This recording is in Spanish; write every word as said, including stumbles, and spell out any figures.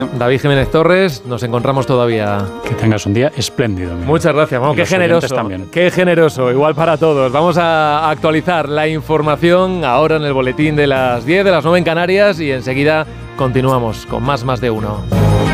David Jiménez Torres, nos encontramos todavía. Que tengas un día espléndido. Mira. Muchas gracias. Bueno, qué generoso. Qué generoso. Igual para todos. Vamos a actualizar la información ahora en el boletín de las diez, de las nueve en Canarias, y enseguida continuamos con más Más de Uno.